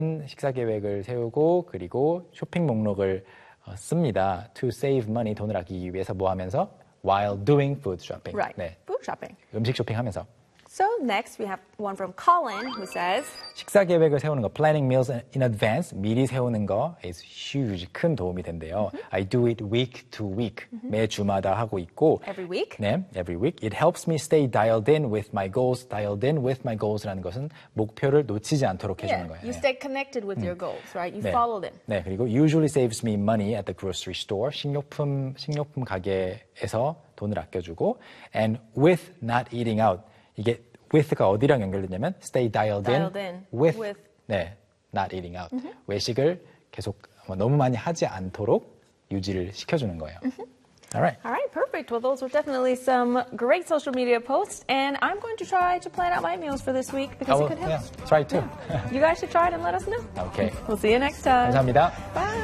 식사 계획을 세우고 그리고 쇼핑 목록을 씁니다. To save money, 돈을 아끼기 위해서 뭐 하면서? While doing food shopping. Right. 네. Food shopping. 음식 쇼핑하면서. So next we have one from Colin who says 식사 계획을 세우는 거, planning meals in advance, 미리 세우는 거 is huge, 큰 도움이 된대요. I do it week to week, 매 주마다 하고 있고. Every week? 네, every week. It helps me stay dialed in with my goals. Dialed in with my goals라는 것은 목표를 놓치지 않도록 해주는 거예요. You stay connected with your goals, right? You 네. follow them. 네, 그리고 usually saves me money at the grocery store. 식료품 가게에서 돈을 아껴주고. And with not eating out. 이게 with가 어디랑 연결되냐면 stay dialed in with 네, not eating out. 외식을 계속 너무 많이 하지 않도록 유지를 시켜주는 거예요. All right. All right, perfect. Well, those were definitely some great social media posts, and I'm going to try to plan out my meals for this week because it could help. Yeah, try too. You guys should try it and let us know. Okay. We'll see you next time. 감사합니다. Bye.